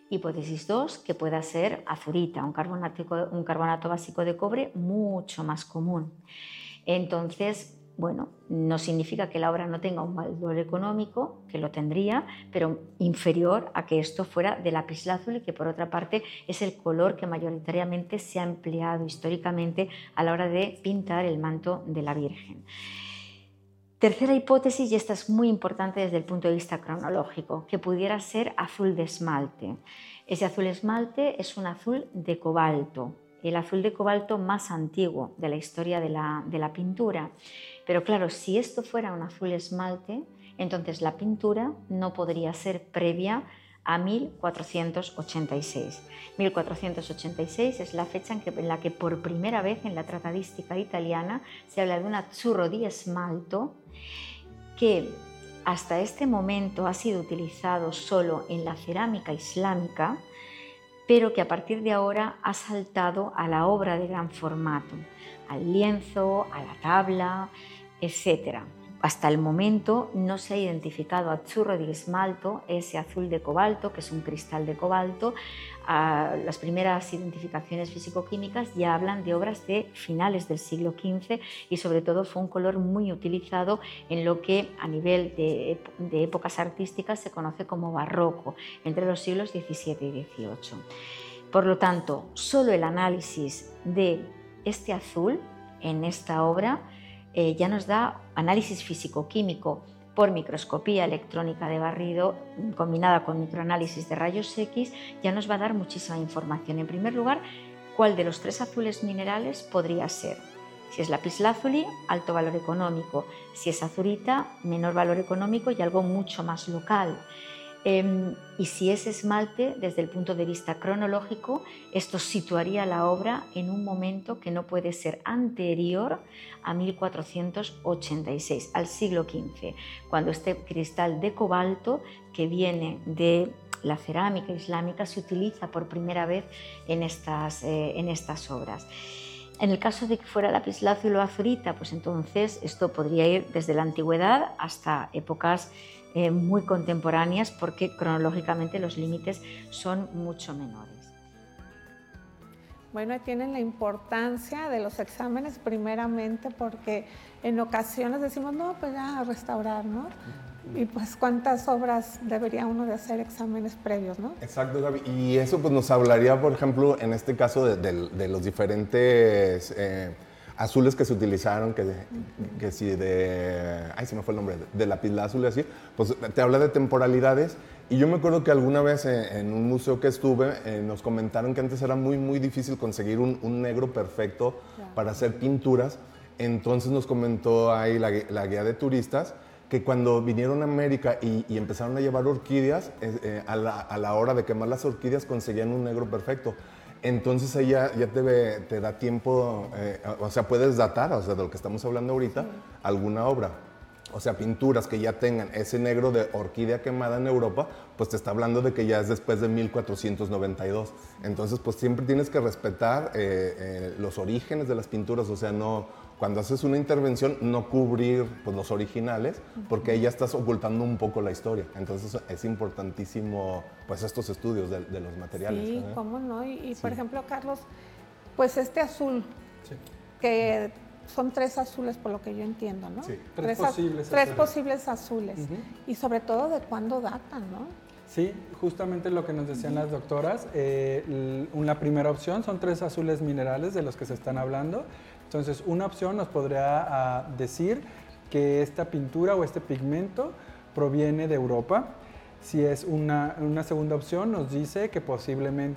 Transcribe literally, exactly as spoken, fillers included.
Hipótesis dos, que pueda ser azurita, un carbonato, un carbonato básico de cobre mucho más común. Entonces, bueno, no significa que la obra no tenga un valor económico, que lo tendría, pero inferior a que esto fuera de lapislázuli, que por otra parte es el color que mayoritariamente se ha empleado históricamente a la hora de pintar el manto de la Virgen. Tercera hipótesis, y esta es muy importante desde el punto de vista cronológico, que pudiera ser azul de esmalte. Ese azul esmalte es un azul de cobalto, el azul de cobalto más antiguo de la historia de la, de la pintura. Pero claro, si esto fuera un azul esmalte, entonces la pintura no podría ser previa a mil cuatrocientos ochenta y seis. mil cuatrocientos ochenta y seis es la fecha en, que, en la que por primera vez en la tratadística italiana se habla de un azzurro di esmalto que hasta este momento ha sido utilizado solo en la cerámica islámica, pero que a partir de ahora ha saltado a la obra de gran formato, al lienzo, a la tabla, etcétera. Hasta el momento no se ha identificado azzurro di esmalto, ese azul de cobalto, que es un cristal de cobalto. Ah, las primeras identificaciones físico-químicas ya hablan de obras de finales del siglo quince y sobre todo fue un color muy utilizado en lo que a nivel de, de épocas artísticas se conoce como barroco, entre los siglos diecisiete y dieciocho. Por lo tanto, solo el análisis de este azul en esta obra Eh, ya nos da análisis físico-químico por microscopía electrónica de barrido combinada con microanálisis de rayos X, ya nos va a dar muchísima información. En primer lugar, cuál de los tres azules minerales podría ser. Si es lapislázuli, alto valor económico. Si es azurita, menor valor económico y algo mucho más local. Eh, y si es esmalte, desde el punto de vista cronológico, esto situaría la obra en un momento que no puede ser anterior a mil cuatrocientos ochenta y seis, al siglo quince, cuando este cristal de cobalto que viene de la cerámica islámica se utiliza por primera vez en estas, eh, en estas obras. En el caso de que fuera lapislázuli o azurita, pues entonces esto podría ir desde la antigüedad hasta épocas eh, muy contemporáneas, porque cronológicamente los límites son mucho menores. Bueno, ahí tienen la importancia de los exámenes primeramente, porque en ocasiones decimos, no, pues ya a restaurar, ¿no? Y pues cuántas obras debería uno de hacer exámenes previos, ¿no? Exacto, Gaby. Y eso pues nos hablaría, por ejemplo, en este caso de, de, de los diferentes eh, azules que se utilizaron, que, que si de, ay, se me fue el nombre, de, de lapislázuli, así, pues te habla de temporalidades. Y yo me acuerdo que alguna vez en, en un museo que estuve, eh, nos comentaron que antes era muy, muy difícil conseguir un, un negro perfecto claro. para hacer pinturas. Entonces nos comentó ahí la, la guía de turistas que cuando vinieron a América y, y empezaron a llevar orquídeas, eh, a, la, a la hora de quemar las orquídeas conseguían un negro perfecto. Entonces ahí ya, ya te, te da tiempo, eh, o sea, puedes datar, o sea, de lo que estamos hablando ahorita, sí. alguna obra. O sea, pinturas que ya tengan ese negro de orquídea quemada en Europa, pues te está hablando de que ya es después de mil cuatrocientos noventa y dos. Entonces, pues siempre tienes que respetar eh, eh, los orígenes de las pinturas, o sea, no... Cuando haces una intervención, no cubrir pues, los originales, porque ahí ya estás ocultando un poco la historia. Entonces es importantísimo pues, estos estudios de, de los materiales. Sí, ¿eh? cómo no. Y, y sí. por ejemplo, Carlos, pues este azul, sí. que son tres azules por lo que yo entiendo, ¿no? Sí, tres, tres posibles Tres azules. posibles azules. Uh-huh. Y sobre todo, ¿de cuándo datan, no? Sí, justamente lo que nos decían uh-huh. las doctoras. Eh, la primera opción son tres azules minerales de los que se están hablando. Entonces, una opción nos podría uh, decir que esta pintura o este pigmento proviene de Europa. Si es una, una segunda opción, nos dice que posiblemente